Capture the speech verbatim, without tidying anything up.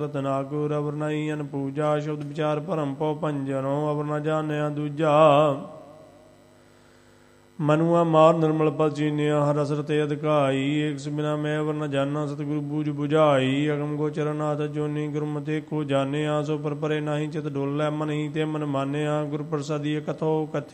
ਰਤਨਾਕੁਰ ਅਵਰ ਨਹੀਂ ਅਨ ਪੂਜਾ। ਸ਼ਬਦ ਵਿਚਾਰ ਭਰਮ ਪਉ ਭੰਜਨੋ ਅਵਰ ਨ ਜਾਣਿਆ ਦੂਜਾ। ਮਨੁਆ ਮਾਰ ਨਿਰਮਲ ਪਦ ਚੀਨਿਆ ਹਰ ਰਸ ਰਤੇ ਅਧਿਕਾਈ। ਏਕ ਬਿਨਾ ਮੈਂ ਅਵਰ ਨ ਜਾਨਾ ਸਤਿਗੁਰੂ ਬੂਝ ਬੁਝਾਈ। ਅਗਮ ਗੋਚਰ ਨਾਥ ਜੋਨੀ ਗੁਰਮਤਿ ਕੋ ਜਾਣਿਆ। ਸੋ ਪਰ ਪਰੇ ਨਾਹੀ ਚਿਤ ਡੋਲੈ ਮਨ ਹੀ ਤੇ ਮਨ ਮਾਨਿਆ। ਗੁਰ ਪ੍ਰਸਾਦੀ ਕਥੋ ਕਥੀ